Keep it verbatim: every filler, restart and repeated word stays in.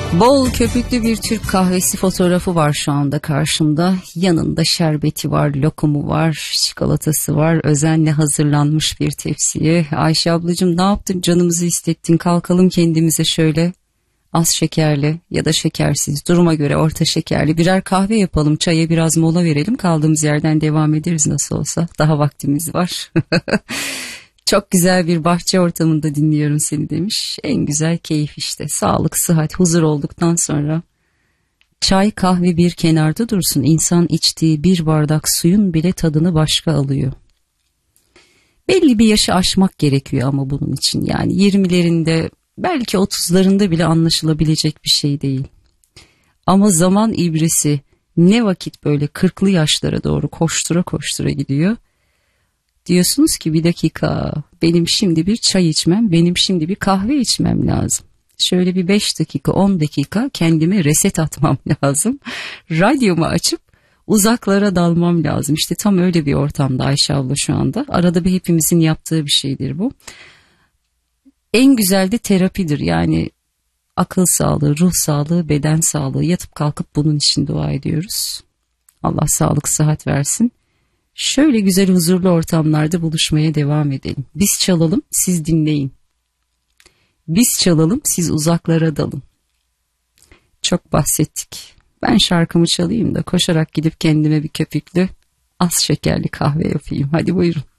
Bol köpüklü bir Türk kahvesi fotoğrafı var şu anda karşımda. Yanında şerbeti var, lokumu var, çikolatası var. Özenle hazırlanmış bir tepsiye. Ayşe ablacığım, ne yaptın? Canımızı istettin. Kalkalım kendimize şöyle az şekerli ya da şekersiz, duruma göre orta şekerli birer kahve yapalım. Çaya biraz mola verelim. Kaldığımız yerden devam ederiz nasıl olsa. Daha vaktimiz var. Çok güzel bir bahçe ortamında dinliyorum seni demiş. En güzel keyif işte. Sağlık, sıhhat, huzur olduktan sonra çay, kahve bir kenarda dursun. İnsan içtiği bir bardak suyun bile tadını başka alıyor. Belli bir yaşı aşmak gerekiyor ama bunun için. Yani yirmilerinde, belki otuzlarında bile anlaşılabilecek bir şey değil. Ama zaman ibresi ne vakit böyle kırklı yaşlara doğru koştura koştura gidiyor. Diyorsunuz ki bir dakika, benim şimdi bir çay içmem, benim şimdi bir kahve içmem lazım. Şöyle bir beş dakika, on dakika kendime reset atmam lazım. Radyomu açıp uzaklara dalmam lazım. İşte tam öyle bir ortamda Ayşe abla şu anda. Arada bir hepimizin yaptığı bir şeydir bu. En güzel de terapidir. Yani akıl sağlığı, ruh sağlığı, beden sağlığı. Yatıp kalkıp bunun için dua ediyoruz. Allah sağlık, sıhhat versin. Şöyle güzel huzurlu ortamlarda buluşmaya devam edelim. Biz çalalım, siz dinleyin. Biz çalalım, siz uzaklara dalın. Çok bahsettik. Ben şarkımı çalayım da koşarak gidip kendime bir köpüklü az şekerli kahve yapayım. Hadi buyurun.